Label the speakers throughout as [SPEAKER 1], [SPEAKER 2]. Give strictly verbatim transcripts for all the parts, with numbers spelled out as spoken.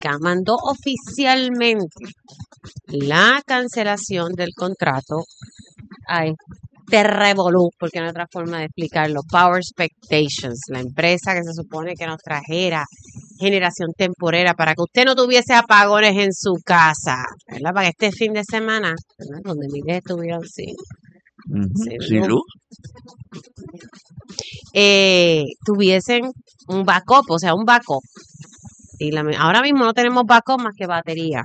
[SPEAKER 1] Eléctrica mandó oficialmente la cancelación del contrato a este revolú, porque no hay otra forma de explicarlo, Power Expectations, la empresa que se supone que nos trajera generación temporera para que usted no tuviese apagones en su casa, ¿verdad? Para que este fin de semana, ¿verdad? Donde miles estuvieron sin,
[SPEAKER 2] Ujú,
[SPEAKER 1] sin
[SPEAKER 2] sin
[SPEAKER 1] luz,
[SPEAKER 2] luz.
[SPEAKER 1] eh, tuviesen un backup, o sea, un backup. Y la, ahora mismo no tenemos backup más que batería.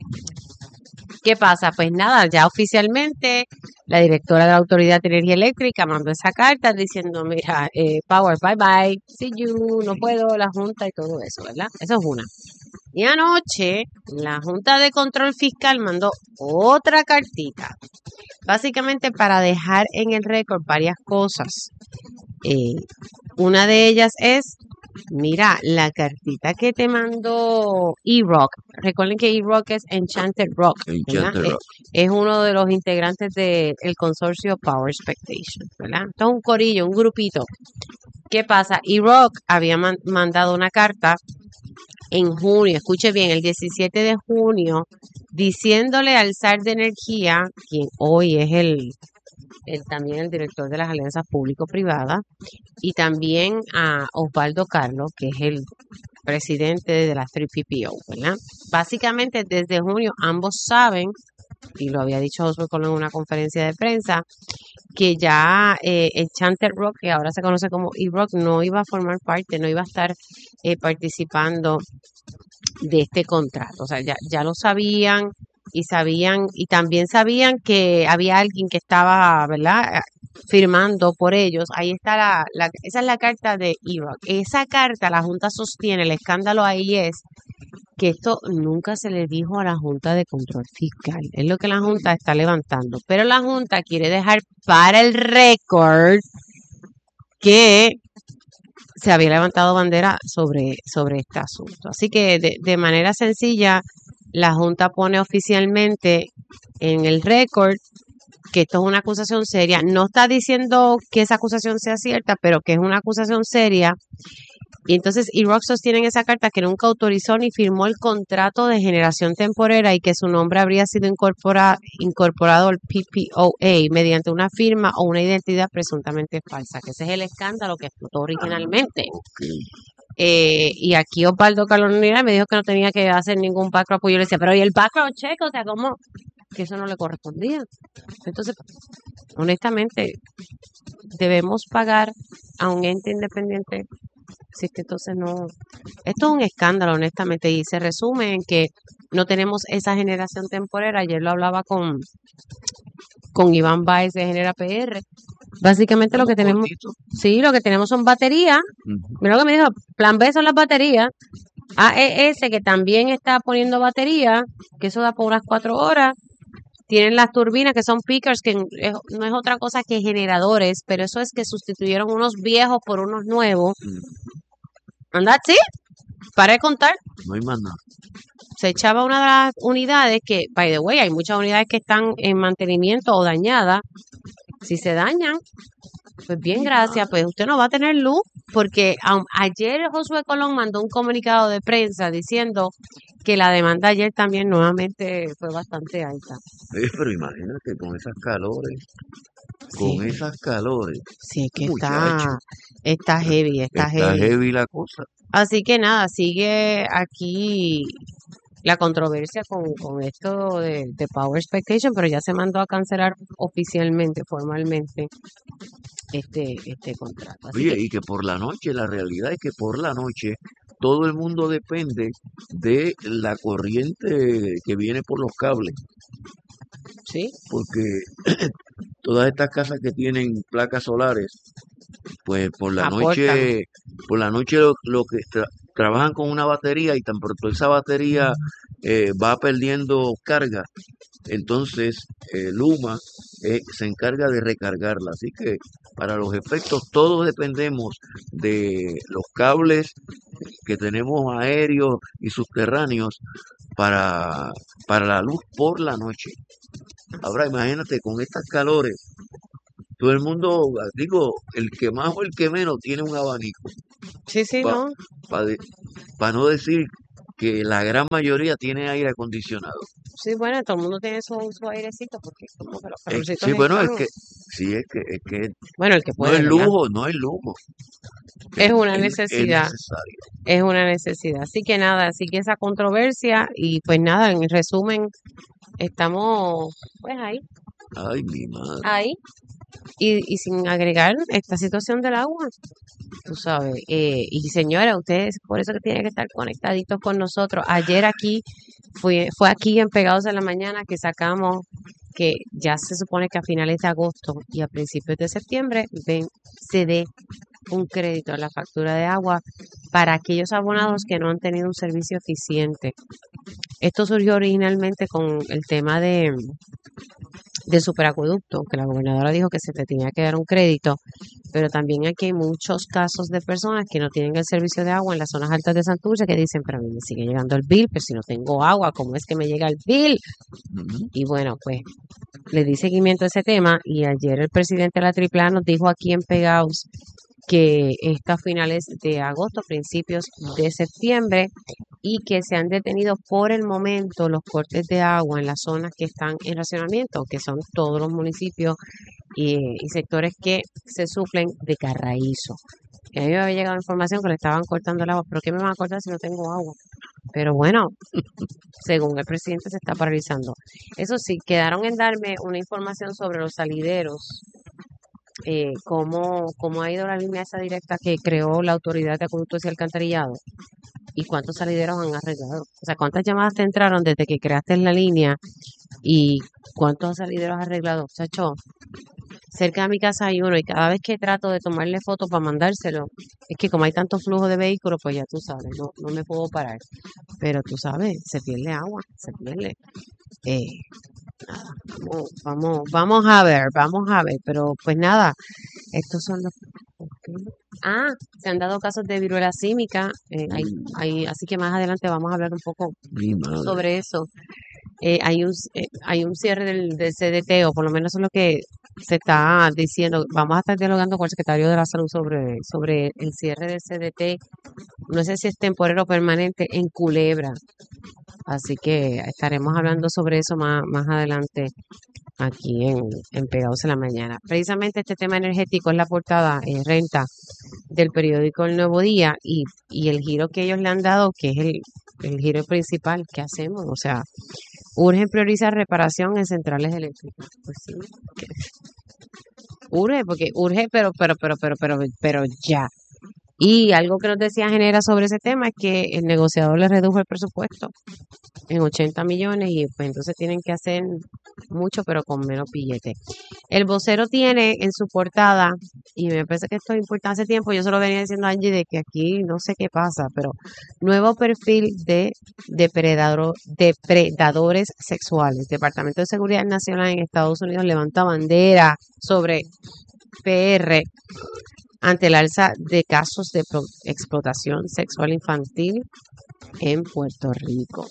[SPEAKER 1] ¿Qué pasa? Pues nada, ya oficialmente la directora de la Autoridad de Energía Eléctrica mandó esa carta diciendo, mira, eh, Power, bye bye, see you, no puedo, la Junta y todo eso, ¿verdad? Eso es una. Y anoche la Junta de Control Fiscal mandó otra cartita, básicamente para dejar en el récord varias cosas. Eh, una de ellas es, mira, la cartita que te mandó E-Rock. Recuerden que E-Rock es Enchanted Rock, ¿verdad?
[SPEAKER 2] Enchanted
[SPEAKER 1] Es,
[SPEAKER 2] Rock.
[SPEAKER 1] es uno de los integrantes del consorcio Power Expectation, ¿verdad? Esto es un corillo, un grupito. ¿Qué pasa? E-Rock había man- mandado una carta en junio, escuche bien, el diecisiete de junio, diciéndole al zar de energía, quien hoy es el, el también el director de las alianzas público-privadas, y también a Osvaldo Carlos, que es el presidente de las tres P P O, ¿verdad? Básicamente desde junio ambos saben, y lo había dicho Josué Colón en una conferencia de prensa, que ya eh, Enchanted Rock, que ahora se conoce como E-Rock, no iba a formar parte, no iba a estar eh, participando de este contrato. O sea, ya, ya lo sabían y sabían, y también sabían que había alguien que estaba, ¿verdad?, firmando por ellos. Ahí está la, la esa es la carta de E-Rock. Esa carta la Junta sostiene, el escándalo ahí es que esto nunca se le dijo a la Junta de Control Fiscal. Es lo que la Junta está levantando. Pero la Junta quiere dejar para el récord que se había levantado bandera sobre, sobre este asunto. Así que de, de manera sencilla, la Junta pone oficialmente en el récord que esto es una acusación seria. No está diciendo que esa acusación sea cierta, pero que es una acusación seria. Y entonces E-Rock sostiene en esa carta que nunca autorizó ni firmó el contrato de generación temporera y que su nombre habría sido incorpora, incorporado al P P O A mediante una firma o una identidad presuntamente falsa, que ese es el escándalo que explotó originalmente.
[SPEAKER 2] Okay.
[SPEAKER 1] Eh, y aquí Osvaldo Carlos me dijo que no tenía que hacer ningún background, pues yo le decía, pero ¿y el background check? O sea, ¿cómo? Que eso no le correspondía. Entonces, honestamente, debemos pagar a un ente independiente. Si es que entonces no, esto es un escándalo, honestamente, y se resume en que no tenemos esa generación temporera. Ayer lo hablaba con, con Iván Baez de Genera P R. Básicamente lo que tenemos, sí, lo que tenemos son baterías. Uh-huh. Mira lo que me dijo, plan B son las baterías. A E S, que también está poniendo batería, que eso da por unas cuatro horas. Tienen las turbinas, que son pickers, que es, no es otra cosa que generadores, pero eso es que sustituyeron unos viejos por unos nuevos. ¿Andad? ¿Sí? Para de contar.
[SPEAKER 2] No hay más nada.
[SPEAKER 1] Se echaba una de las unidades que, by the way, hay muchas unidades que están en mantenimiento o dañadas. Si se dañan, pues bien, gracias, pues usted no va a tener luz, porque um, ayer Josué Colón mandó un comunicado de prensa diciendo que la demanda ayer también nuevamente fue bastante alta.
[SPEAKER 2] Eh, pero imagínate con esas calores, con
[SPEAKER 1] Sí.
[SPEAKER 2] esas calores.
[SPEAKER 1] Sí, es que está, está heavy, está,
[SPEAKER 2] está
[SPEAKER 1] heavy.
[SPEAKER 2] heavy la cosa.
[SPEAKER 1] Así que nada, sigue aquí la controversia con, con esto de, de Power Expectation, pero ya se mandó a cancelar oficialmente, formalmente, este, este contrato. Así
[SPEAKER 2] Oye,
[SPEAKER 1] que,
[SPEAKER 2] y que por la noche, la realidad es que por la noche todo el mundo depende de la corriente que viene por los cables.
[SPEAKER 1] Sí.
[SPEAKER 2] Porque todas estas casas que tienen placas solares, pues por la
[SPEAKER 1] Aportan.
[SPEAKER 2] noche, por la noche lo, lo que tra trabajan con una batería y tan pronto esa batería eh, va perdiendo carga, entonces eh, Luma eh, se encarga de recargarla. Así que para los efectos todos dependemos de los cables que tenemos aéreos y subterráneos para, para la luz por la noche. Ahora imagínate con estas calores, todo el mundo, digo, el que más o el que menos tiene un abanico.
[SPEAKER 1] Sí, sí,
[SPEAKER 2] Para
[SPEAKER 1] ¿no?
[SPEAKER 2] pa de, pa no decir que la gran mayoría tiene aire acondicionado.
[SPEAKER 1] Sí, bueno, todo el mundo tiene su, su airecito porque como que los
[SPEAKER 2] Eh,
[SPEAKER 1] calorcitos
[SPEAKER 2] sí, bueno, es
[SPEAKER 1] están...
[SPEAKER 2] que, sí, es que, es que
[SPEAKER 1] Bueno, el que
[SPEAKER 2] no
[SPEAKER 1] puede,
[SPEAKER 2] es
[SPEAKER 1] ¿verdad?
[SPEAKER 2] lujo, no es lujo, es,
[SPEAKER 1] Es una
[SPEAKER 2] es- es
[SPEAKER 1] necesidad,
[SPEAKER 2] necesario.
[SPEAKER 1] es una necesidad. Así que nada, así que esa controversia y pues nada, en resumen, estamos pues ahí,
[SPEAKER 2] Ay, mi madre.
[SPEAKER 1] ahí. Y, y sin agregar esta situación del agua, tú sabes. Eh, y señora, ustedes, por eso que tienen que estar conectaditos con nosotros. Ayer aquí, fue, fue aquí en Pegados en la Mañana que sacamos que ya se supone que a finales de agosto y a principios de septiembre ven, se dé un crédito a la factura de agua para aquellos abonados que no han tenido un servicio eficiente. Esto surgió originalmente con el tema de, del superacueducto, que la gobernadora dijo que se te tenía que dar un crédito, pero también aquí hay muchos casos de personas que no tienen el servicio de agua en las zonas altas de Santurce que dicen, pero a mí me sigue llegando el bill, pero si no tengo agua, ¿cómo es que me llega el bill?
[SPEAKER 2] Ujú.
[SPEAKER 1] Y bueno, pues le di seguimiento a ese tema y ayer el presidente de la Triple A nos dijo aquí en Pegaos que está a finales de agosto, principios de septiembre, y que se han detenido por el momento los cortes de agua en las zonas que están en racionamiento, que son todos los municipios y, y sectores que se suplen de Carraízo. Que a mí me había llegado información que le estaban cortando el agua, pero ¿qué me van a cortar si no tengo agua? Pero bueno, según el presidente se está paralizando. Eso sí, quedaron en darme una información sobre los salideros, eh, cómo, cómo ha ido la línea esa directa que creó la Autoridad de Acueductos y Alcantarillado y cuántos salideros han arreglado. O sea, cuántas llamadas te entraron desde que creaste la línea y cuántos salideros has arreglado. Chacho, cerca de mi casa hay uno y cada vez que trato de tomarle foto para mandárselo, es que como hay tanto flujo de vehículos, pues ya tú sabes, no, no me puedo parar. Pero tú sabes, se pierde agua, se pierde. Eh, nada, vamos, vamos, vamos a ver, vamos a ver, pero pues nada, estos son los... Ah, se han dado casos de viruela símica, eh, hay,
[SPEAKER 2] Mm,
[SPEAKER 1] hay, así que más adelante vamos a hablar un poco
[SPEAKER 2] mi madre.
[SPEAKER 1] sobre eso. Eh, hay un eh, hay un cierre del, del C D T, o por lo menos eso es lo que se está diciendo. Vamos a estar dialogando con el secretario de la Salud sobre, sobre el cierre del C D T. No sé si es temporero o permanente en Culebra. Así que estaremos hablando sobre eso más, más adelante aquí en, en Pegados en la Mañana. Precisamente este tema energético es la portada eh, renta del periódico El Nuevo Día y, y el giro que ellos le han dado, que es el, el giro principal que hacemos. O sea, urge priorizar reparación en centrales eléctricas. Pues sí, que- urge, porque urge, pero, pero, pero, pero, pero, pero ya. Y algo que nos decía Genera sobre ese tema es que el negociador le redujo el presupuesto en ochenta millones y pues entonces tienen que hacer mucho pero con menos billete. El vocero tiene en su portada, y me parece que esto es importante hace tiempo, yo se lo venía diciendo a Angie de que aquí no sé qué pasa, pero nuevo perfil de depredador, depredadores sexuales. Departamento de Seguridad Nacional en Estados Unidos levanta bandera sobre P R ante el alza de casos de pro- explotación sexual infantil en Puerto Rico.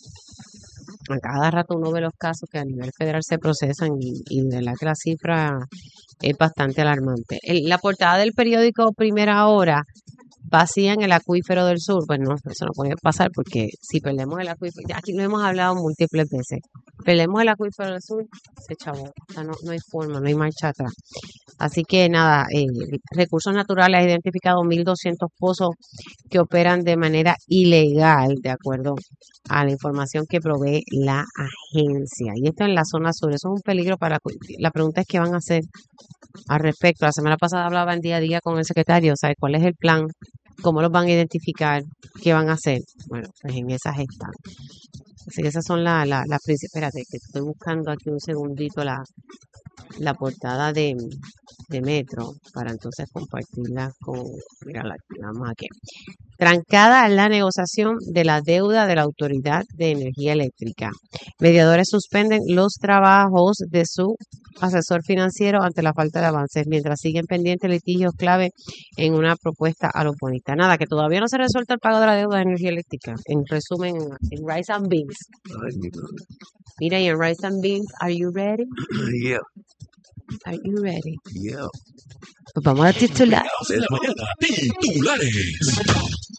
[SPEAKER 1] A cada rato uno ve los casos que a nivel federal se procesan y, y de verdad que la cifra es bastante alarmante. El- la portada del periódico Primera Hora vacían el acuífero del sur. Bueno, eso no puede pasar porque si perdemos el acuífero, ya aquí lo hemos hablado múltiples veces, perdemos el acuífero del sur, se chavó. O sea, no, no hay forma, no hay marcha atrás. Así que nada, eh, Recursos Naturales ha identificado mil doscientos pozos que operan de manera ilegal, de acuerdo a la información que provee la agencia. Y esto en la zona sur, eso es un peligro para... la cu- La pregunta es qué van a hacer al respecto. La semana pasada hablaba en día a día con el secretario, ¿sabe cuál es el plan? ¿Cómo los van a identificar? ¿Qué van a hacer? Bueno, pues en esas están. Así que esas son las la, la, principales. Espérate, que estoy buscando aquí un segundito la, la portada de, de Metro para entonces compartirla con... Mira, la vamos aquí. Trancada la negociación de la deuda de la Autoridad de Energía Eléctrica. Mediadores suspenden los trabajos de su asesor financiero ante la falta de avances, mientras siguen pendientes litigios clave en una propuesta a los bonistas. Nada, que todavía no se ha resuelto el pago de la deuda de energía eléctrica. En resumen, en Rice and Beans.
[SPEAKER 2] Ay, mi madre.
[SPEAKER 1] Mira, y en Rice and Beans, ¿are you ready?
[SPEAKER 2] Yeah,
[SPEAKER 1] ¿Are you ready?
[SPEAKER 2] yeah.
[SPEAKER 1] Pues vamos a titular.
[SPEAKER 3] Pegados en la Mañana, titulares.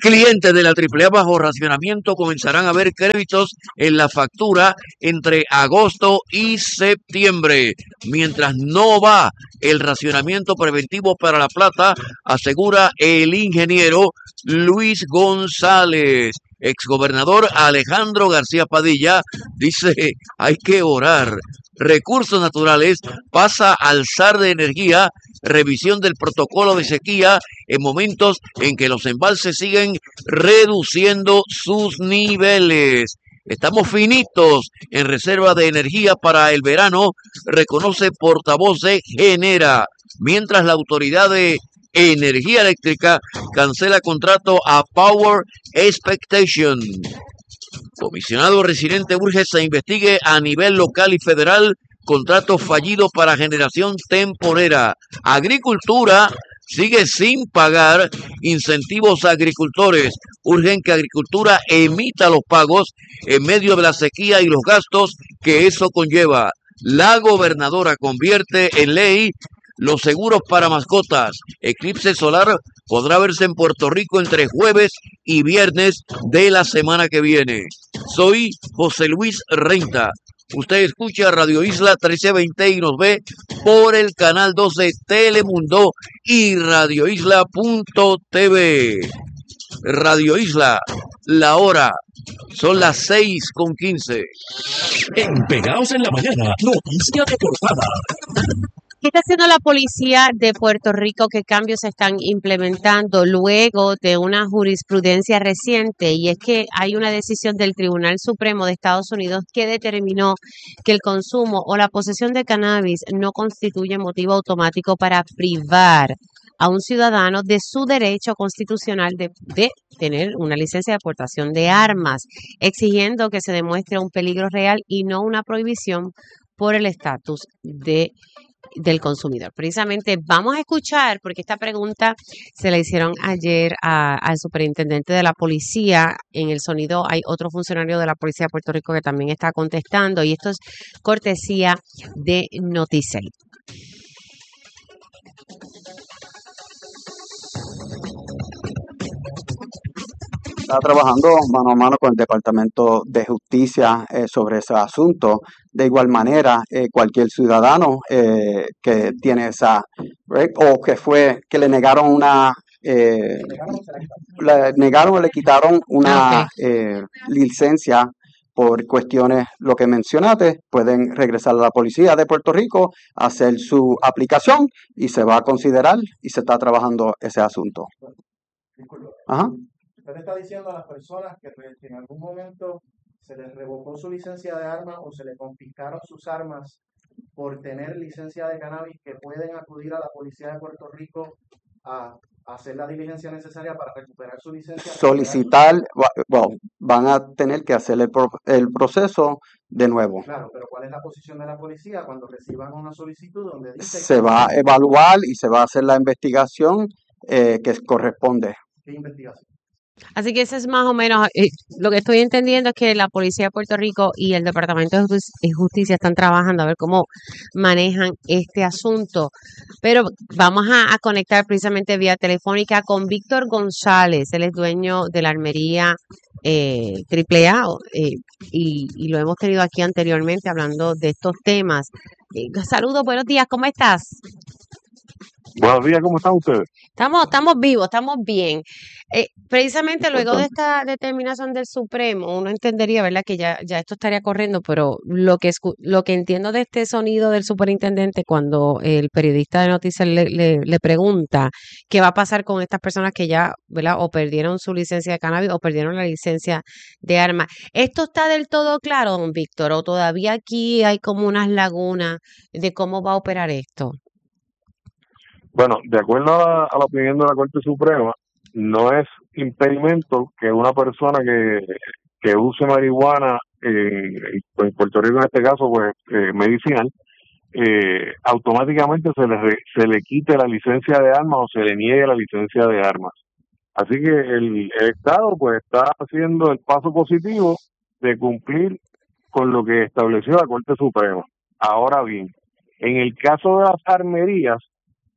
[SPEAKER 2] Clientes de la triple A bajo racionamiento comenzarán a ver créditos en la factura entre agosto y septiembre. Mientras no va el racionamiento preventivo para La Plata, asegura el ingeniero Luis González. Exgobernador Alejandro García Padilla dice, hay que orar. Recursos Naturales pasa al S A R de Energía, revisión del protocolo de sequía en momentos en que los embalses siguen reduciendo sus niveles. Estamos finitos en reserva de energía para el verano, reconoce portavoz de Genera, mientras la Autoridad de Energía Eléctrica cancela contrato a Power Expectation. Comisionado residente urge se investigue a nivel local y federal contratos fallidos para generación temporera. Agricultura sigue sin pagar incentivos a agricultores. Urgen que Agricultura emita los pagos en medio de la sequía y los gastos que eso conlleva. La gobernadora convierte en ley los seguros para mascotas. Eclipse solar podrá verse en Puerto Rico entre jueves y viernes de la semana que viene. Soy José Luis Renta. Usted escucha Radio Isla trece veinte y nos ve por el canal dos de Telemundo y radio isla punto t v. Radio Isla, la hora son las seis con quince.
[SPEAKER 3] En Pegados en la Mañana, noticia de portada.
[SPEAKER 1] ¿Qué está haciendo la policía de Puerto Rico? ¿Qué cambios se están implementando luego de una jurisprudencia reciente? Y es que hay una decisión del Tribunal Supremo de Estados Unidos que determinó que el consumo o la posesión de cannabis no constituye motivo automático para privar a un ciudadano de su derecho constitucional de, de tener una licencia de aportación de armas, exigiendo que se demuestre un peligro real y no una prohibición por el estatus de del consumidor. Precisamente vamos a escuchar, porque esta pregunta se la hicieron ayer a, al superintendente de la policía. En el sonido hay otro funcionario de la policía de Puerto Rico que también está contestando, y esto es cortesía de Noticel.
[SPEAKER 4] Está trabajando mano a mano con el Departamento de Justicia eh, sobre ese asunto. De igual manera, eh, cualquier ciudadano eh, que tiene esa, right, o que fue, que le negaron una, eh, le negaron o le quitaron una
[SPEAKER 1] Okay.
[SPEAKER 4] eh, licencia por cuestiones, lo que mencionaste, pueden regresar a la policía de Puerto Rico, hacer su aplicación y se va a considerar y se está trabajando ese asunto.
[SPEAKER 5] Disculpe,
[SPEAKER 4] Ajá.
[SPEAKER 5] usted le está diciendo a las personas que, pues, que en algún momento se les revocó su licencia de armas o se le confiscaron sus armas por tener licencia de cannabis, que pueden acudir a la policía de Puerto Rico a, a hacer la diligencia necesaria para recuperar su licencia.
[SPEAKER 4] Solicitar, va- bueno, van a tener que hacer el, pro- el proceso de nuevo.
[SPEAKER 5] Claro, pero ¿cuál es la posición de la policía cuando reciban una solicitud donde dice
[SPEAKER 4] Se
[SPEAKER 5] que
[SPEAKER 4] va a evaluar y se va a hacer la investigación eh, que corresponde.
[SPEAKER 5] qué investigación?
[SPEAKER 1] Así que eso es más o menos, eh, lo que estoy entendiendo es que la Policía de Puerto Rico y el Departamento de Jus- de Justicia están trabajando a ver cómo manejan este asunto. Pero vamos a, a conectar precisamente vía telefónica con Víctor González. Él es dueño de la armería eh, triple A, o, eh, y, y lo hemos tenido aquí anteriormente hablando de estos temas. Eh, saludos, buenos días, ¿cómo estás?
[SPEAKER 6] Buenos días, ¿cómo están ustedes?
[SPEAKER 1] Estamos, estamos vivos, estamos bien. Eh, precisamente luego de
[SPEAKER 6] Importante.
[SPEAKER 1] esta determinación del Supremo, uno entendería, ¿verdad?, que ya, ya esto estaría corriendo, pero lo que escu- lo que entiendo de este sonido del superintendente cuando el periodista de noticias le, le, le pregunta qué va a pasar con estas personas que ya, ¿verdad?, o perdieron su licencia de cannabis o perdieron la licencia de armas. ¿Esto está del todo claro, don Víctor, o todavía aquí hay como unas lagunas de cómo va a operar esto?
[SPEAKER 6] Bueno, de acuerdo a la, a la opinión de la Corte Suprema, no es impedimento que una persona que, que use marihuana, en, en Puerto Rico en este caso, pues eh, medicinal, eh, automáticamente se le, re- se le quite la licencia de armas o se le niegue la licencia de armas. Así que el, el Estado pues está haciendo el paso positivo de cumplir con lo que estableció la Corte Suprema. Ahora bien, en el caso de las armerías,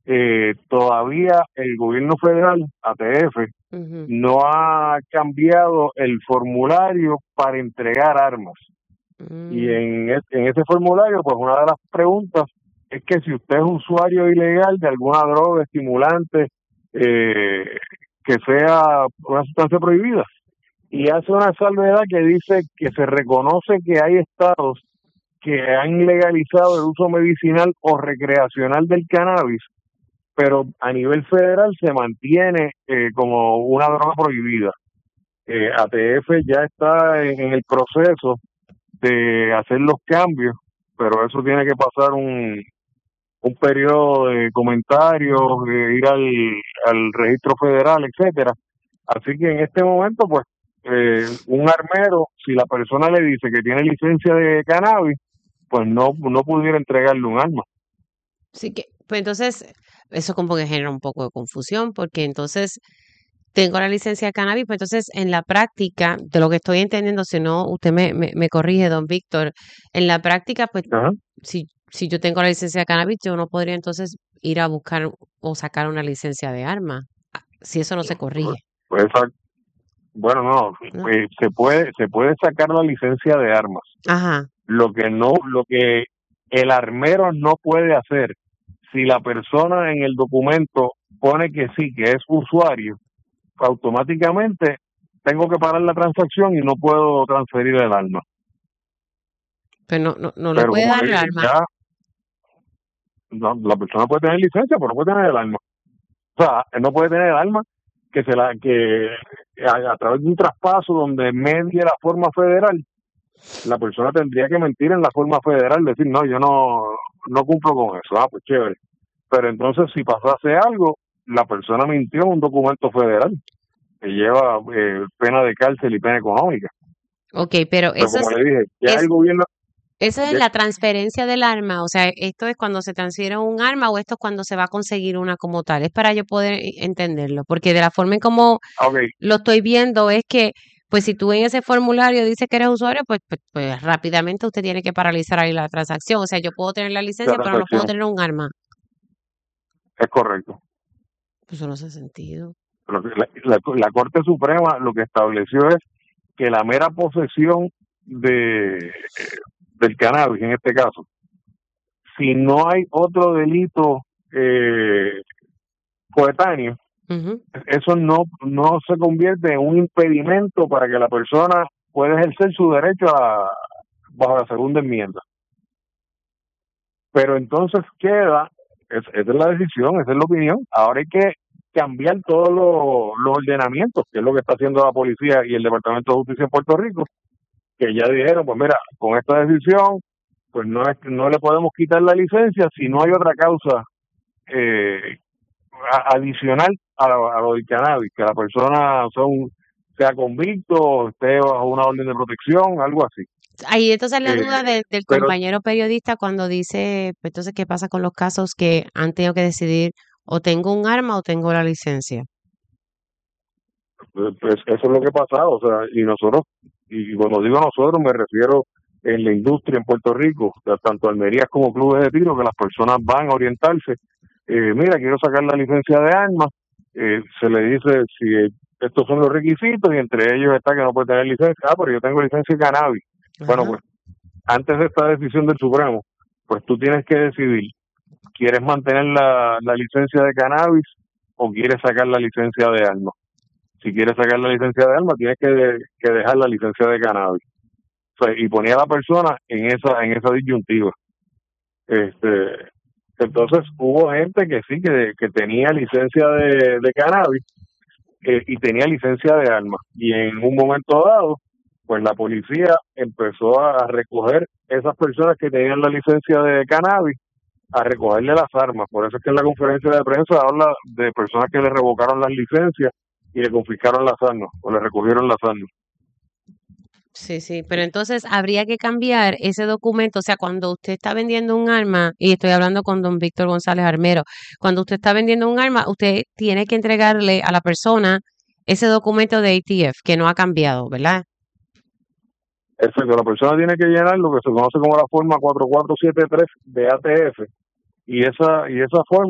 [SPEAKER 6] eh, todavía el gobierno federal, A T F,
[SPEAKER 1] Ujú.
[SPEAKER 6] no ha cambiado el formulario para entregar armas. Y
[SPEAKER 1] Mm.
[SPEAKER 6] en, es- en ese formulario, pues una de las preguntas es que si usted es usuario ilegal de alguna droga, estimulante, eh, que sea una sustancia prohibida. Y hace una salvedad que dice que se reconoce que hay estados que han legalizado el uso medicinal o recreacional del cannabis, pero a nivel federal se mantiene eh, como una droga prohibida. Eh, A T F ya está en, en el proceso de hacer los cambios, pero eso tiene que pasar un, un periodo de comentarios, de ir al, al registro federal, etcétera. Así que en este momento, pues, eh, un armero, si la persona le dice que tiene licencia de cannabis, pues no, no pudiera entregarle un arma.
[SPEAKER 1] Sí que, pues entonces, eso como que genera un poco de confusión, porque entonces tengo la licencia de cannabis, pues entonces en la práctica, de lo que estoy entendiendo, si no, usted me, me, me corrige, don Víctor, en la práctica, pues
[SPEAKER 6] Ajá.
[SPEAKER 1] si, si yo tengo la licencia de cannabis, yo no podría entonces ir a buscar o sacar una licencia de arma, ah, si eso no se corrige,
[SPEAKER 6] Pues, esa- bueno, no,
[SPEAKER 1] ¿no?
[SPEAKER 6] eh, se puede, se puede sacar la licencia de armas.
[SPEAKER 1] Ajá,
[SPEAKER 6] Lo que no, lo que el armero no puede hacer, si la persona en el documento pone que sí, que es usuario, automáticamente tengo que parar la transacción y no puedo transferir el arma.
[SPEAKER 1] pero no, no, no le
[SPEAKER 6] Pero
[SPEAKER 1] puede
[SPEAKER 6] como
[SPEAKER 1] dar
[SPEAKER 6] le
[SPEAKER 1] el
[SPEAKER 6] dije,
[SPEAKER 1] arma.
[SPEAKER 6] ya la, la persona puede tener licencia, pero no puede tener el arma. O sea, él no puede tener el arma que se la que a, a través de un traspaso donde medie la forma federal, la persona tendría que mentir en la forma federal, decir, no, yo no, no cumplo con eso. Ah, pues chévere. Pero entonces, si pasase algo, la persona mintió en un documento federal que lleva eh, pena de cárcel y pena económica.
[SPEAKER 1] Ok, pero
[SPEAKER 6] Pero
[SPEAKER 1] eso
[SPEAKER 6] como
[SPEAKER 1] es,
[SPEAKER 6] le dije, ya
[SPEAKER 1] es,
[SPEAKER 6] el gobierno,
[SPEAKER 1] eso es
[SPEAKER 6] ya-
[SPEAKER 1] la transferencia del arma, o sea, esto es cuando se transfiere un arma o esto es cuando se va a conseguir una como tal, es para yo poder e- entenderlo, porque de la forma en como
[SPEAKER 6] ok,
[SPEAKER 1] lo estoy viendo es que, pues si tú en ese formulario dices que eres usuario, pues, pues, pues rápidamente usted tiene que paralizar ahí la transacción, o sea, yo puedo tener la
[SPEAKER 6] la
[SPEAKER 1] licencia, pero no puedo
[SPEAKER 6] transacción
[SPEAKER 1] tener un arma.
[SPEAKER 6] es correcto.
[SPEAKER 1] Pues eso no hace sentido.
[SPEAKER 6] Lo que- La, la, la Corte Suprema lo que estableció es que la mera posesión de del cannabis, en este caso, si no hay otro delito eh, coetáneo,
[SPEAKER 1] Ujú.
[SPEAKER 6] eso no, no se convierte en un impedimento para que la persona pueda ejercer su derecho a, bajo la segunda enmienda. Pero entonces queda, es, esa es la decisión, esa es la opinión, ahora hay que cambiar todos los, los ordenamientos, que es lo que está haciendo la policía y el Departamento de Justicia en Puerto Rico, que ya dijeron, pues mira, con esta decisión, pues no es, no le podemos quitar la licencia si no hay otra causa eh, a- adicional a, lo- a lo del cannabis, que la persona son, sea convicto o esté bajo una orden de protección, algo así.
[SPEAKER 1] Ahí entonces la
[SPEAKER 6] Eh,
[SPEAKER 1] duda de- del
[SPEAKER 6] pero
[SPEAKER 1] compañero periodista cuando dice, pues entonces, ¿qué pasa con los casos que han tenido que decidir o tengo un arma o tengo la licencia?
[SPEAKER 6] pues pues, eso es lo que ha pasado, o sea, y nosotros, y cuando digo nosotros me refiero en la industria en Puerto Rico, o sea, tanto almerías como clubes de tiro, que las personas van a orientarse, eh, mira, quiero sacar la licencia de armas, eh, se le dice si estos son los requisitos y entre ellos está que no puede tener licencia, ah, pero yo tengo licencia de cannabis. Bueno,
[SPEAKER 1] Ajá.
[SPEAKER 6] pues antes de esta decisión del Supremo, pues tú tienes que decidir, ¿quieres mantener la, la licencia de cannabis o quieres sacar la licencia de armas? Si quieres sacar la licencia de armas, tienes que, que dejar la licencia de cannabis. O sea, y ponía a la persona en esa en esa disyuntiva. Este, entonces hubo gente que sí, que, que tenía licencia de, de cannabis eh, y tenía licencia de armas. Y en un momento dado, pues la policía empezó a recoger esas personas que tenían la licencia de cannabis, a recogerle las armas. Por eso es que en la conferencia de prensa habla de personas que le revocaron las licencias y le confiscaron las armas o le recogieron las armas.
[SPEAKER 1] Sí, sí, pero entonces habría que cambiar ese documento, o sea, cuando usted está vendiendo un arma, y estoy hablando con don Víctor González Armero, cuando usted está vendiendo un arma, usted tiene que entregarle a la persona ese documento de A T F, que no ha cambiado, ¿verdad?
[SPEAKER 6] Exacto, la persona tiene que llenar lo que se conoce como la forma cuatro cuatro siete tres de A T F y esa y esa forma pues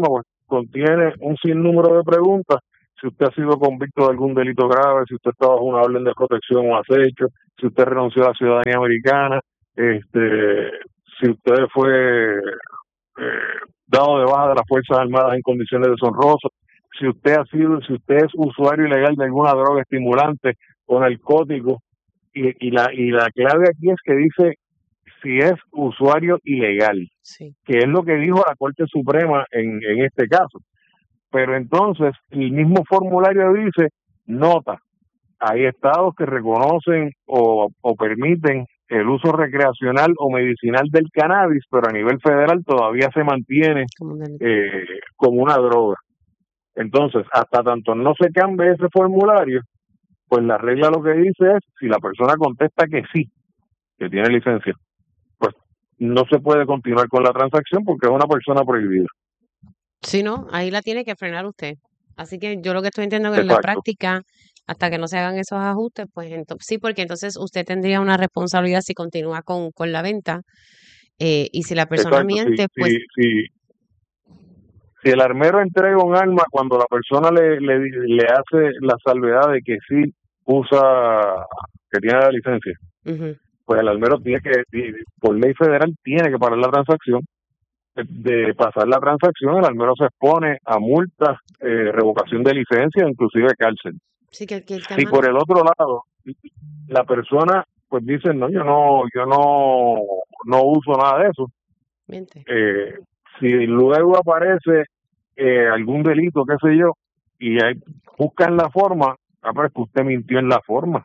[SPEAKER 6] contiene un sinnúmero de preguntas. Si usted ha sido convicto de algún delito grave, si usted está bajo una orden de protección o acecho, si usted renunció a la ciudadanía americana, este, si usted fue eh, dado de baja de las Fuerzas Armadas en condiciones deshonrosas, si usted ha sido, si usted es usuario ilegal de alguna droga estimulante o narcótico, y, y la y la clave aquí es que dice si es usuario ilegal,
[SPEAKER 1] Sí.
[SPEAKER 6] que es lo que dijo la Corte Suprema en, en este caso. Pero entonces el mismo formulario dice, nota, hay estados que reconocen o, o permiten el uso recreacional o medicinal del cannabis, pero a nivel federal todavía se mantiene
[SPEAKER 1] Como un delito.
[SPEAKER 6] eh, como una droga. Entonces, hasta tanto no se cambie ese formulario, pues la regla lo que dice es, si la persona contesta que sí, que tiene licencia, pues no se puede continuar con la transacción porque es una persona prohibida.
[SPEAKER 1] Si no, ahí la tiene que frenar usted. Así que yo lo que estoy entendiendo que en la
[SPEAKER 6] Exacto.
[SPEAKER 1] práctica, hasta que no se hagan esos ajustes, pues entonces, sí, porque entonces usted tendría una responsabilidad si continúa con, con la venta. Eh, y si la persona
[SPEAKER 6] Exacto. Si,
[SPEAKER 1] miente, pues
[SPEAKER 6] si, si, si el armero entrega un arma cuando la persona le, le, le hace la salvedad de que sí usa, que tiene la licencia,
[SPEAKER 1] ujú,
[SPEAKER 6] pues el armero tiene que, por ley federal, tiene que parar la transacción. De pasar la transacción, el armero se expone a multas, eh, revocación de licencia, inclusive cárcel.
[SPEAKER 1] sí que, que el
[SPEAKER 6] Si
[SPEAKER 1] tema
[SPEAKER 6] por el otro lado la persona pues dice no, yo no, yo no, no uso nada de eso,
[SPEAKER 1] miente.
[SPEAKER 6] eh, si luego aparece eh, algún delito, qué sé yo, y hay, buscan la forma, ah, pero es que usted mintió en la forma.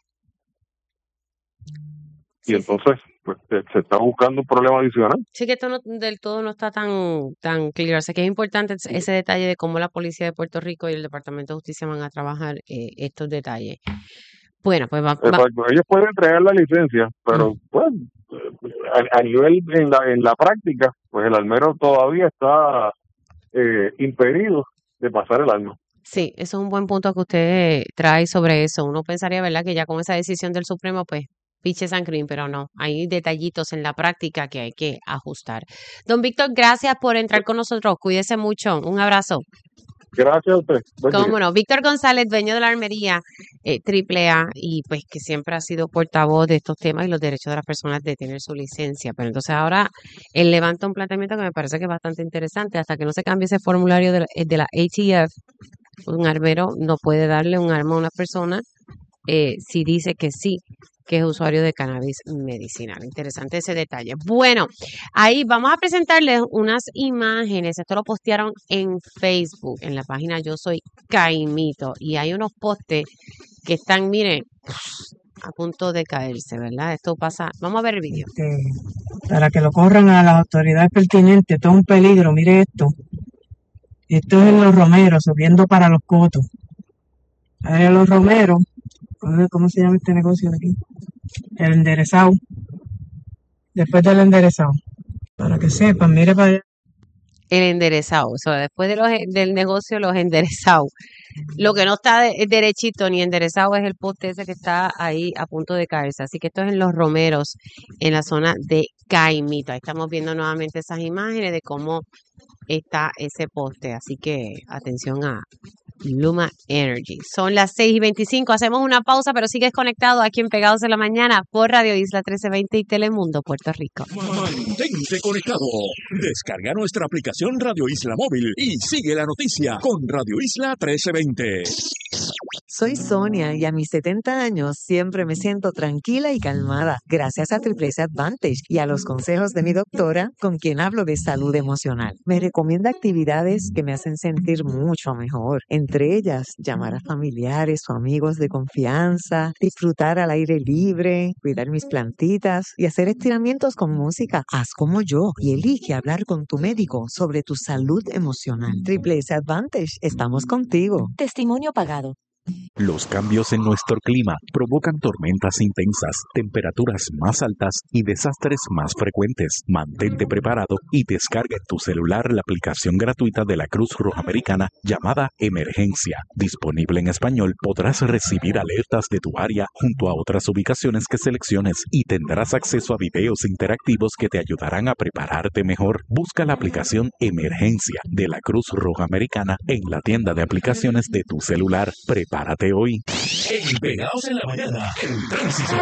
[SPEAKER 6] Y
[SPEAKER 1] Sí, sí.
[SPEAKER 6] entonces pues se, se está buscando un problema adicional.
[SPEAKER 1] Sí que esto no, del todo no está tan, tan claro. Así que es importante ese ese detalle de cómo la Policía de Puerto Rico y el Departamento de Justicia van a trabajar eh, estos detalles. Bueno, pues va, va.
[SPEAKER 6] Exacto, ellos pueden entregar la licencia,
[SPEAKER 1] Mm,
[SPEAKER 6] pero pues a, a nivel en la en la práctica, pues el armero todavía está eh, impedido de pasar el arma.
[SPEAKER 1] sí, eso es un buen punto que usted trae sobre eso. Uno pensaría, ¿verdad?, que ya con esa decisión del Supremo, pues, piche San Crin, pero no. Hay detallitos en la práctica que hay que ajustar. Don Víctor, gracias por entrar con nosotros. Cuídese mucho. Un abrazo.
[SPEAKER 6] Gracias a usted. Buen día.
[SPEAKER 1] Cómo no. Víctor González, dueño de la armería eh, Triple A, y pues que siempre ha sido portavoz de estos temas y los derechos de las personas de tener su licencia. Pero entonces ahora él levanta un planteamiento que me parece que es bastante interesante. Hasta que no se cambie ese formulario de la, eh, de la A T F, un armero no puede darle un arma a una persona eh, si dice que sí, que es usuario de cannabis medicinal. Interesante ese detalle. Bueno, ahí vamos a presentarles unas imágenes. Esto lo postearon en Facebook, en la página Yo Soy Caimito. Y hay unos postes que están, miren, a punto de caerse, ¿verdad? Esto pasa. Vamos a ver el video.
[SPEAKER 7] Este, para que lo corran a las autoridades pertinentes. Esto es un peligro, mire esto. Esto es en Los Romeros, subiendo para Los Cotos. A ver, Los Romeros, ¿cómo se llama este negocio de aquí? El enderezado. Después del enderezado. Para que sepan, mire para allá.
[SPEAKER 1] El enderezado, o sea, después de los, del negocio, los enderezados. Lo que no está de, derechito ni enderezado es el poste ese que está ahí a punto de caerse. Así que esto es en Los Romeros, en la zona de Caimito. Ahí estamos viendo nuevamente esas imágenes de cómo está ese poste. Así que atención a Luma Energy. Son las seis y veinticinco. Hacemos una pausa, pero sigues conectado aquí en Pegados en la Mañana por Radio Isla trece veinte y Telemundo, Puerto Rico.
[SPEAKER 3] Mantente conectado. Descarga nuestra aplicación Radio Isla Móvil y sigue la noticia con Radio Isla trece veinte.
[SPEAKER 8] Soy Sonia y a mis setenta años siempre me siento tranquila y calmada gracias a Triple S Advantage y a los consejos de mi doctora con quien hablo de salud emocional. Me recomienda actividades que me hacen sentir mucho mejor, entre ellas llamar a familiares o amigos de confianza, disfrutar al aire libre, cuidar mis plantitas y hacer estiramientos con música. Haz como yo y elige hablar con tu médico sobre tu salud emocional. Triple S Advantage, estamos contigo.
[SPEAKER 9] Testimonio pagado.
[SPEAKER 3] Los cambios en nuestro clima provocan tormentas intensas, temperaturas más altas y desastres más frecuentes. Mantente preparado y descarga en tu celular la aplicación gratuita de la Cruz Roja Americana llamada Emergencia. Disponible en español, podrás recibir alertas de tu área junto a otras ubicaciones que selecciones y tendrás acceso a videos interactivos que te ayudarán a prepararte mejor. Busca la aplicación Emergencia de la Cruz Roja Americana en la tienda de aplicaciones de tu celular. Prepárate hoy.
[SPEAKER 9] En Pegados en la Mañana, el tránsito.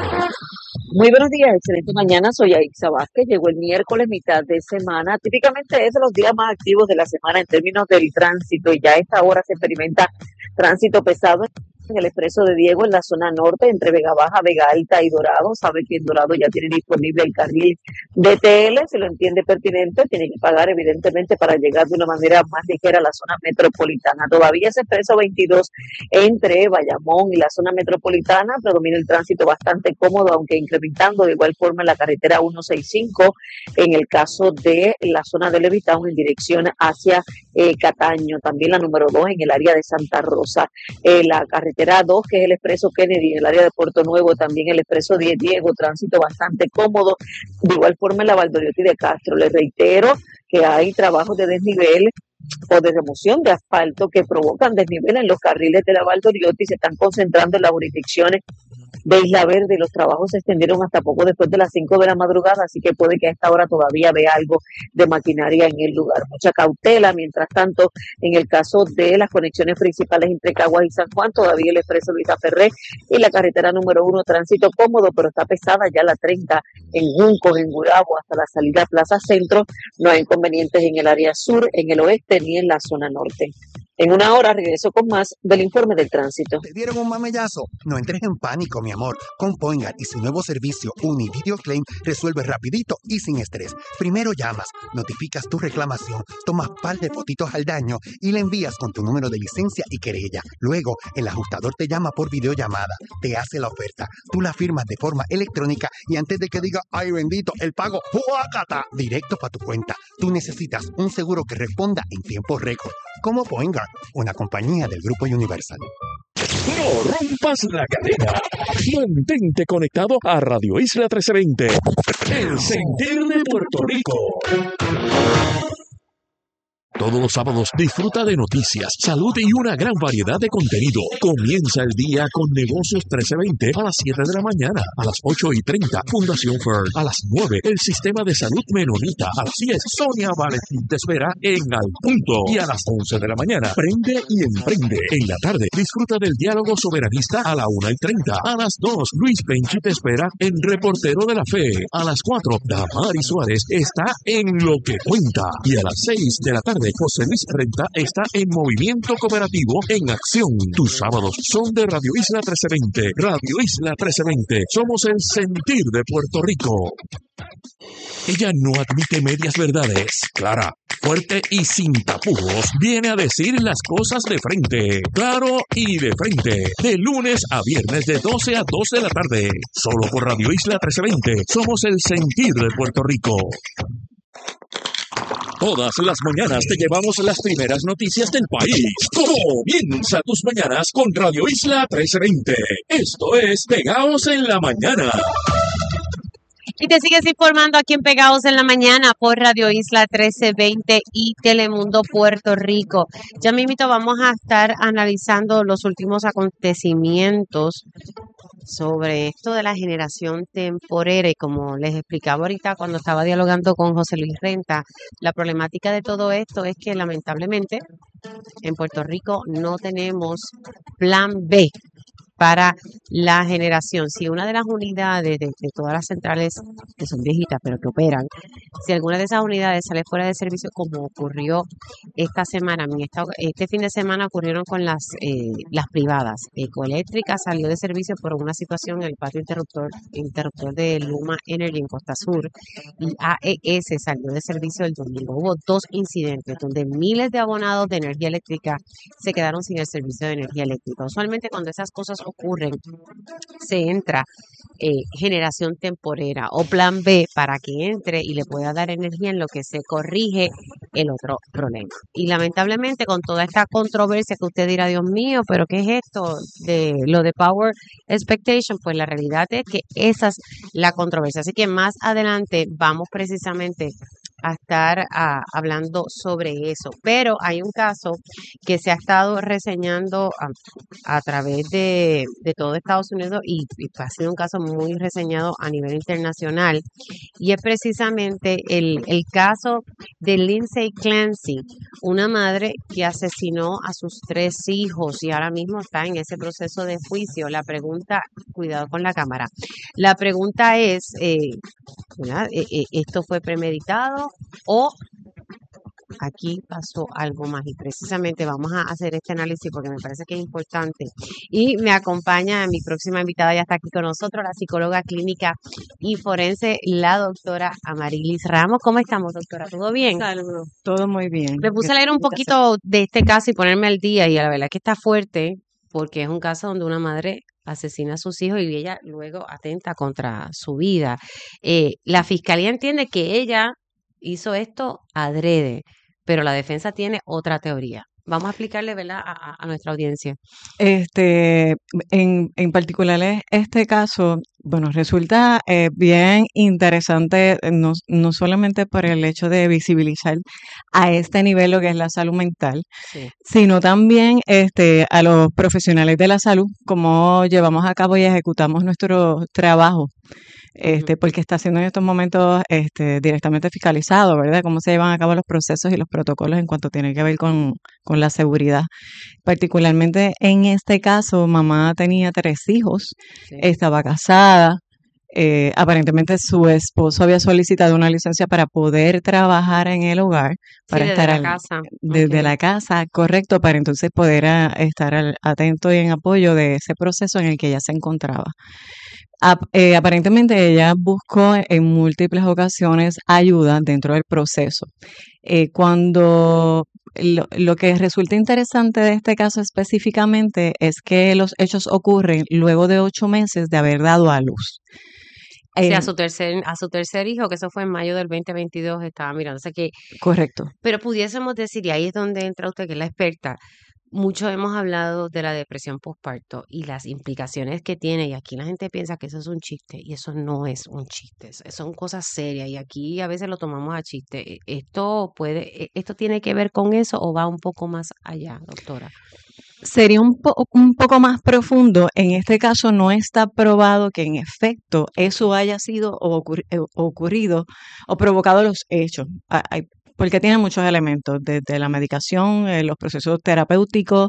[SPEAKER 10] Muy buenos días, excelente mañana. Soy Aixa Vázquez. Llegó el miércoles, mitad de semana. Típicamente es de los días más activos de la semana en términos del tránsito y ya a esta hora se experimenta tránsito pesado en el expreso de Diego en la zona norte entre Vega Baja, Vega Alta y Dorado. Sabe que en Dorado ya tiene disponible el carril de T L, si lo entiende pertinente, tiene que pagar evidentemente para llegar de una manera más ligera a la zona metropolitana. Todavía ese expreso veintidós entre Bayamón y la zona metropolitana predomina el tránsito bastante cómodo, aunque incrementando de igual forma en la carretera ciento sesenta y cinco en el caso de la zona de Levitown en dirección hacia eh, Cataño. También la número dos en el área de Santa Rosa. Eh, la carretera dos, que es el expreso Kennedy en el área de Puerto Nuevo, también el expreso diez Diego, tránsito bastante cómodo. De igual forma en la Valdoriotti de Castro. Les reitero que hay trabajos de desnivel o de remoción de asfalto que provocan desnivel en los carriles de la Valdoriotti y se están concentrando en las jurisdicciones de Isla Verde. Los trabajos se extendieron hasta poco después de las cinco de la madrugada, así que puede que a esta hora todavía vea algo de maquinaria en el lugar. Mucha cautela. Mientras tanto, en el caso de las conexiones principales entre Caguas y San Juan, todavía el expreso Luisa Ferré y la carretera número uno, tránsito cómodo, pero está pesada ya la treinta en Juncos, en Gurabo, hasta la salida a Plaza Centro. No hay inconvenientes en el área sur, en el oeste, ni en la zona norte. En una hora regreso con más del informe del tránsito.
[SPEAKER 11] ¿Te dieron un mamellazo? No entres en pánico, mi amor. Con Poingar y su nuevo servicio Uni Video Claim resuelve rapidito y sin estrés. Primero llamas, notificas tu reclamación, tomas par de fotitos al daño y le envías con tu número de licencia y querella. Luego, el ajustador te llama por videollamada, te hace la oferta, tú la firmas de forma electrónica y antes de que diga, ay bendito, el pago, ¡juácata!, directo para tu cuenta. Tú necesitas un seguro que responda en tiempo récord, como Poingar, una compañía del Grupo Universal.
[SPEAKER 3] No rompas la cadena. Mantente conectado a Radio Isla trescientos veinte. El sentir de Puerto Rico. Todos los sábados disfruta de noticias, salud y una gran variedad de contenido. Comienza el día con Negocios trescientos veinte a las siete de la mañana, a las ocho y treinta, Fundación Fern, a las nueve, el Sistema de Salud Menonita, a las diez, Sonia Valentín te espera en Al Punto, y a las once de la mañana, Prende y Emprende. En la tarde, disfruta del diálogo soberanista a la una y treinta, a las dos, Luis Penchi te espera en Reportero de la Fe, a las cuatro, Damari Suárez está en Lo que Cuenta, y a las seis de la tarde, José Luis Renta está en Movimiento Cooperativo en Acción. Tus sábados son de Radio Isla trescientos veinte. Radio Isla trescientos veinte. Somos el sentir de Puerto Rico. Ella no admite medias verdades. Clara, fuerte y sin tapujos, viene a decir las cosas de frente. Claro y de frente. De lunes a viernes de doce a dos de la tarde. Solo por Radio Isla trescientos veinte. Somos el sentir de Puerto Rico. Todas las mañanas te llevamos las primeras noticias del país. Comienza tus mañanas con Radio Isla trescientos veinte. Esto es Pegados en la Mañana.
[SPEAKER 1] Y te sigues informando aquí en Pegados en la Mañana por Radio Isla trece veinte y Telemundo Puerto Rico. Ya mismito vamos a estar analizando los últimos acontecimientos sobre esto de la generación temporera y como les explicaba ahorita cuando estaba dialogando con José Luis Renta, la problemática de todo esto es que lamentablemente en Puerto Rico no tenemos plan B para la generación. Si una de las unidades de, de todas las centrales que son viejitas pero que operan, si alguna de esas unidades sale fuera de servicio como ocurrió esta semana, esta, este fin de semana ocurrieron con las eh, las privadas. Ecoeléctrica salió de servicio por una situación en el patio interruptor, interruptor de Luma Energy en Costa Sur y A E S salió de servicio el domingo. Hubo dos incidentes donde miles de abonados de energía eléctrica se quedaron sin el servicio de energía eléctrica. Usualmente cuando esas cosas ocurren, se entra eh, generación temporera o plan B para que entre y le pueda dar energía en lo que se corrige el otro problema. Y lamentablemente con toda esta controversia que usted dirá, Dios mío, pero ¿qué es esto de lo de Power Expectation? Pues la realidad es que esa es la controversia. Así que más adelante vamos precisamente a estar ah, hablando sobre eso. Pero hay un caso que se ha estado reseñando a, a través de, de todo Estados Unidos y, y ha sido un caso muy reseñado a nivel internacional y es precisamente el, el caso de Lindsay Clancy, una madre que asesinó a sus tres hijos y ahora mismo está en ese proceso de juicio. La pregunta, cuidado con la cámara, la pregunta es, eh, ¿verdad? Eh, eh, ¿esto fue premeditado o aquí pasó algo más? Y precisamente vamos a hacer este análisis porque me parece que es importante. Y me acompaña mi próxima invitada, ya está aquí con nosotros, la psicóloga clínica y forense, la doctora Amarilis Ramos. ¿Cómo estamos, doctora? ¿Todo bien?
[SPEAKER 7] Saludos, todo muy bien.
[SPEAKER 1] Me puse a leer un poquito de este caso y ponerme al día y la verdad es que está fuerte porque es un caso donde una madre asesina a sus hijos y ella luego atenta contra su vida. Eh, la fiscalía entiende que ella hizo esto adrede, pero la defensa tiene otra teoría. Vamos a explicarle, ¿verdad?, a, a- a nuestra audiencia.
[SPEAKER 7] Este, en, en particular es- este caso, bueno, resulta eh, bien interesante, eh, no, no solamente por el hecho de visibilizar a este nivel lo que es la salud mental,
[SPEAKER 1] Sí.
[SPEAKER 7] sino también este, a los profesionales de la salud, cómo llevamos a cabo y ejecutamos nuestro trabajo.
[SPEAKER 1] Ujú.
[SPEAKER 7] Este, porque está siendo en estos momentos este, directamente fiscalizado, ¿verdad? Cómo se llevan a cabo los procesos y los protocolos en cuanto tiene que ver con, con la seguridad. Particularmente en este caso, mamá tenía tres hijos,
[SPEAKER 1] Sí.
[SPEAKER 7] estaba casada, eh, aparentemente su esposo había solicitado una licencia para poder trabajar en el hogar,
[SPEAKER 1] Sí,
[SPEAKER 7] para
[SPEAKER 1] desde
[SPEAKER 7] estar
[SPEAKER 1] la
[SPEAKER 7] al-
[SPEAKER 1] casa.
[SPEAKER 7] desde
[SPEAKER 1] Ok.
[SPEAKER 7] la casa, correcto, para entonces poder ah, estar al- atento y en apoyo de ese proceso en el que ella se encontraba. Ap- eh, aparentemente ella buscó en múltiples ocasiones ayuda dentro del proceso. Eh, cuando lo, lo que resulta interesante de este caso específicamente es que los hechos ocurren luego de ocho meses de haber dado a luz.
[SPEAKER 1] Sí, a
[SPEAKER 7] En-
[SPEAKER 1] su tercer, a su tercer hijo, que eso fue en mayo del veinte veintidós, estaba mirando. O sea que,
[SPEAKER 7] correcto.
[SPEAKER 1] pero pudiésemos decir, y ahí es donde entra usted, que es la experta, mucho hemos hablado de la depresión postparto y las implicaciones que tiene, y aquí la gente piensa que eso es un chiste, y eso no es un chiste, es- son cosas serias, y aquí a veces lo tomamos a chiste. E- ¿Esto puede, e- esto tiene que ver con eso o va un poco más allá, doctora?
[SPEAKER 7] Sería un, po- un poco más profundo. En este caso no está probado que en efecto eso haya sido o ocurri- eh, ocurrido o provocado los hechos. Ah, hay- porque tiene muchos elementos, desde la medicación, eh, los procesos terapéuticos,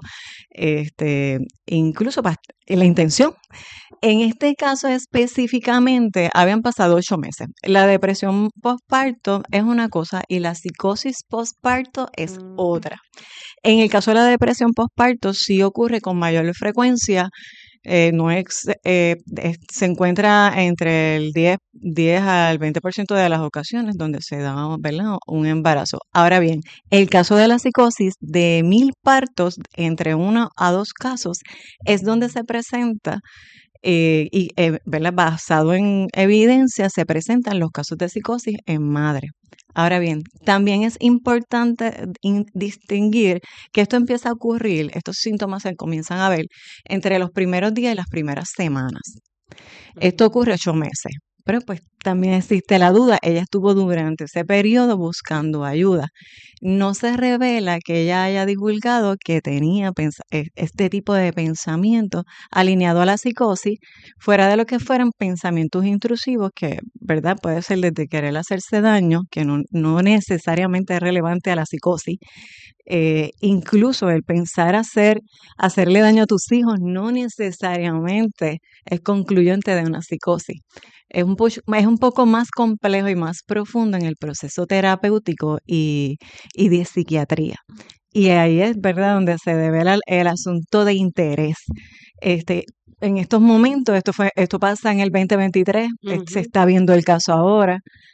[SPEAKER 7] este, incluso pas- la intención. En este caso específicamente habían pasado ocho meses. La depresión postparto es una cosa y la psicosis postparto es
[SPEAKER 1] Mm,
[SPEAKER 7] otra. En el caso de la depresión postparto sí ocurre con mayor frecuencia, eh, no es, eh, es- se encuentra entre el diez, diez al veinte por ciento de las ocasiones donde se da, ¿verdad?, un embarazo. Ahora bien, el caso de la psicosis, de mil partos, entre uno a dos casos, es donde se presenta eh, y eh, ¿verdad? Basado en evidencia, se presentan los casos de psicosis en madre. Ahora bien, también es importante in- distinguir que esto empieza a ocurrir, estos síntomas se comienzan a ver entre los primeros días y las primeras semanas. Esto
[SPEAKER 1] mm.
[SPEAKER 7] ocurre ocho meses, pero pues también existe la duda. Ella estuvo durante ese periodo buscando ayuda. No se revela que ella haya divulgado que tenía pens- e- este tipo de pensamiento alineado a la psicosis, fuera de lo que fueran pensamientos intrusivos, que, ¿verdad? Puede ser desde querer hacerse daño, que no, no necesariamente es relevante a la psicosis, eh, incluso el pensar hacer, hacerle daño a tus hijos no necesariamente es concluyente de una psicosis. Es un, poch- es un poco más complejo y más profundo en el proceso terapéutico y, y de psiquiatría. Y ahí es, ¿verdad?, donde se devela el, el asunto de interés. Este, en estos momentos, esto fue, esto pasa en el veinte veintitrés, eh, se
[SPEAKER 1] Ujú.
[SPEAKER 7] está viendo el caso ahora,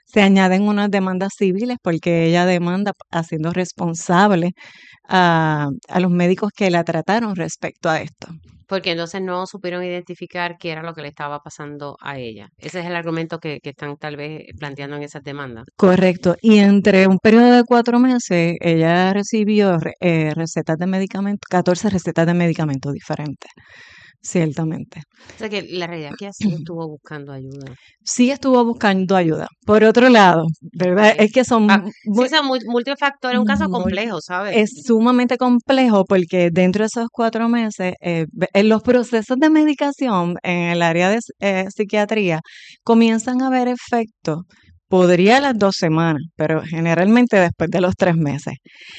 [SPEAKER 12] se añaden unas demandas civiles porque ella demanda haciendo responsable a, a los médicos que la trataron respecto a esto.
[SPEAKER 1] Porque entonces no supieron identificar qué era lo que le estaba pasando a ella. Ese es el argumento que, que están tal vez planteando en esas demandas.
[SPEAKER 12] Correcto. Y entre un periodo de cuatro meses, ella recibió re- eh, recetas de medicamentos, catorce recetas de medicamentos diferentes, ciertamente.
[SPEAKER 1] O sea que la realidad es que ella sí estuvo buscando ayuda.
[SPEAKER 12] Sí estuvo buscando ayuda. Por otro lado, ¿verdad?
[SPEAKER 1] Ok.
[SPEAKER 12] Es que son
[SPEAKER 1] Ah,
[SPEAKER 12] mu-
[SPEAKER 1] sí, son mul- multifactores, es un caso
[SPEAKER 12] muy-
[SPEAKER 1] complejo, ¿sabes?
[SPEAKER 12] es sumamente complejo porque dentro de esos cuatro meses, eh, ve- en los procesos de medicación en el área de eh, psiquiatría comienzan a haber efectos. Podría las dos semanas, pero generalmente después de los tres meses.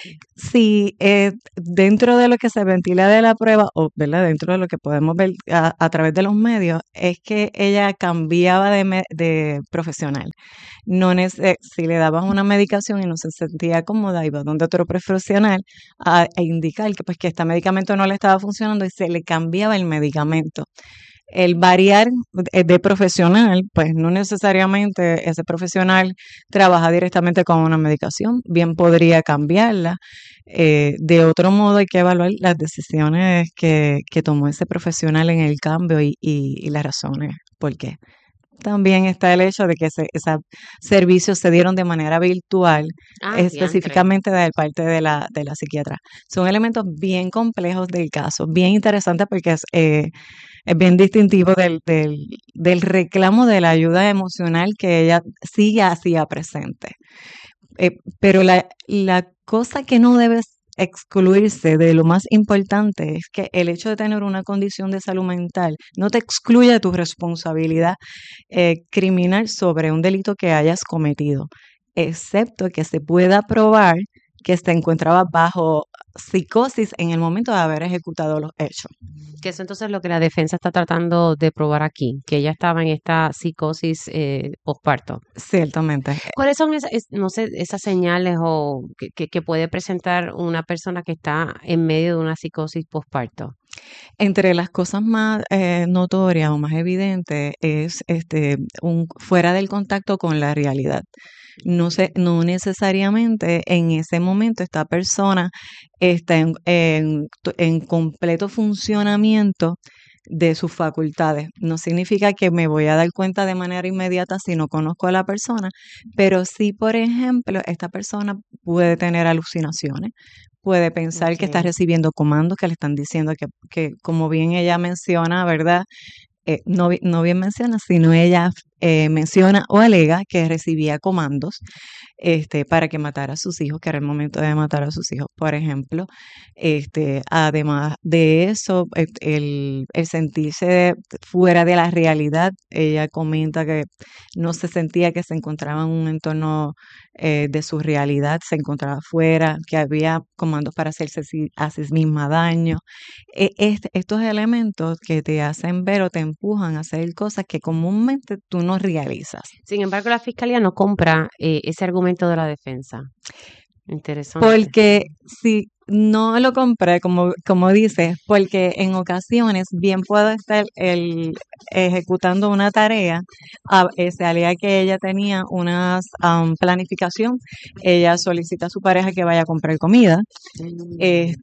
[SPEAKER 12] Si eh, dentro de lo que se ventila de la prueba, o ¿verdad? Dentro de lo que podemos ver a, a través de los medios, es que ella cambiaba de, me- de profesional. No nece- si le daban una medicación y no se sentía cómoda, iba donde otro profesional a, a indicar que pues que este medicamento no le estaba funcionando y se le cambiaba el medicamento. El variar de de profesional, pues no necesariamente ese profesional trabaja directamente con una medicación, bien podría cambiarla. Eh, de otro modo, hay que evaluar las decisiones que, que tomó ese profesional en el cambio y, y, y las razones por qué. También está el hecho de que ese, esos servicios se dieron de manera virtual,
[SPEAKER 1] Ah, diantre.
[SPEAKER 12] específicamente de parte de la, de la psiquiatra. Son elementos bien complejos del caso, bien interesantes porque es, eh, es bien distintivo del, del, del reclamo de la ayuda emocional que ella sí hacía presente. Eh, pero la, la cosa que no debe excluirse de lo más importante es que el hecho de tener una condición de salud mental no te excluye de tu responsabilidad eh, criminal sobre un delito que hayas cometido, excepto que se pueda probar que se encontraba bajo psicosis en el momento de haber ejecutado los hechos.
[SPEAKER 1] Que eso entonces es lo que la defensa está tratando de probar aquí, que ella estaba en esta psicosis eh, posparto.
[SPEAKER 12] Ciertamente.
[SPEAKER 1] ¿Cuáles son esas, es- no sé, esas señales o que, que, que puede presentar una persona que está en medio de una psicosis posparto?
[SPEAKER 12] Entre las cosas más eh, notorias o más evidentes es este un fuera del contacto con la realidad. No sé, no necesariamente en ese momento esta persona está en, en, en completo funcionamiento de sus facultades. No significa que me voy a dar cuenta de manera inmediata si no conozco a la persona, pero sí, por ejemplo, esta persona puede tener alucinaciones, puede pensar que está
[SPEAKER 1] Ok.
[SPEAKER 12] recibiendo comandos que le están diciendo que, que como bien ella menciona, ¿verdad? Eh, no, bi- no bien menciona, sino ella eh, menciona o alega que recibía comandos este, para que matara a sus hijos, que era el momento de matar a sus hijos, por ejemplo. Este, además de eso, et- el, el sentirse fuera de la realidad, ella comenta que no se sentía que se encontraba en un entorno eh, de su realidad, se encontraba fuera, que había comandos para hacerse sí- a sí misma daño. E- este- estos elementos que te hacen ver o te empujan a hacer cosas que comúnmente tú no realizas.
[SPEAKER 1] Sin embargo, la fiscalía no compra eh, ese argumento de la defensa. Interesante.
[SPEAKER 12] Porque si no lo compré, como, como dices, porque en ocasiones bien puedo estar el, ejecutando una tarea, a, eh, se alega que ella tenía una planificación, ella solicita a su pareja que vaya a comprar comida,
[SPEAKER 1] Mm.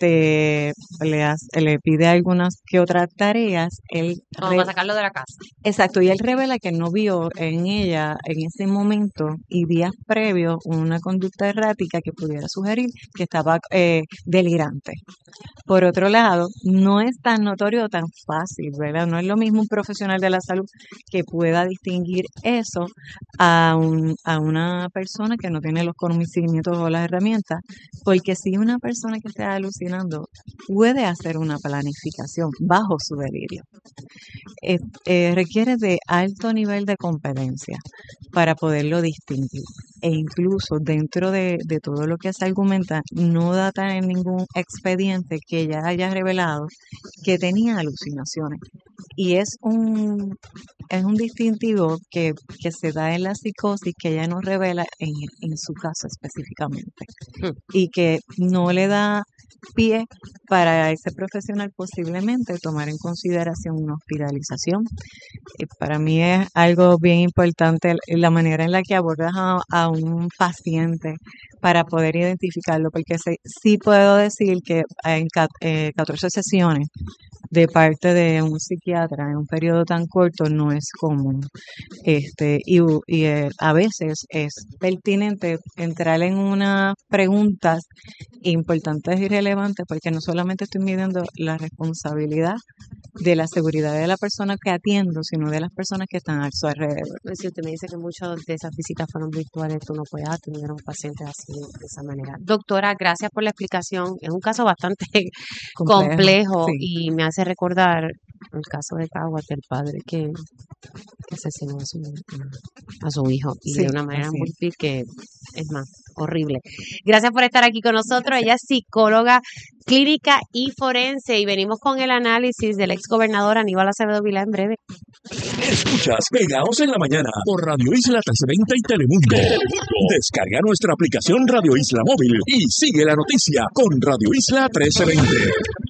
[SPEAKER 12] este, le, hace- le pide algunas que otras tareas, él
[SPEAKER 1] Como
[SPEAKER 12] re-
[SPEAKER 1] para sacarlo de la casa.
[SPEAKER 12] exacto, y él revela que no vio en ella en ese momento y días previos una conducta errática que pudiera sugerir que estaba eh, delirante. Por otro lado, no es tan notorio o tan fácil, ¿verdad? No es lo mismo un profesional de la salud que pueda distinguir eso a, un- a una persona que no tiene los conocimientos o las herramientas, porque si una persona que está alucinando puede hacer una planificación bajo su delirio, eh, eh, requiere de alto nivel de competencia para poderlo distinguir. E incluso dentro de, de todo lo que se argumenta, no data en ningún expediente que ella haya revelado que tenía alucinaciones. Y es un, es un distintivo que, que se da en la psicosis que ella no revela en, en su caso específicamente.
[SPEAKER 1] Hmm.
[SPEAKER 12] Y que no le da pie para ese profesional posiblemente tomar en consideración una hospitalización. Eh, para mí es algo bien importante la manera en la que abordas a, a un paciente para poder identificarlo, porque sí, sí puedo decir que en eh, catorce sesiones de parte de un psiquiatra en un periodo tan corto no es común. Este, y y eh, a veces es pertinente entrar en unas preguntas importantes y relevantes, porque no solamente estoy midiendo la responsabilidad de la seguridad de la persona que atiendo, sino de las personas que están a su alrededor.
[SPEAKER 1] Pues si usted me dice que muchas de esas visitas fueron virtuales, tú no puedes atender a un paciente así, de esa manera. Doctora, gracias por la explicación. Es un caso bastante complejo, complejo sí. Y me hace recordar el caso de Caguas, del padre que, que asesinó a su, a su hijo y sí, de una manera muy difícil, que es más horrible. Gracias por estar aquí con nosotros. Ella es psicóloga clínica y forense y venimos con el análisis del ex gobernador Aníbal Acevedo Vilá en breve.
[SPEAKER 3] Escuchas Pegados en la Mañana por Radio Isla trescientos veinte y Telemundo. Telemundo. Descarga nuestra aplicación Radio Isla Móvil y sigue la noticia con Radio Isla trescientos veinte.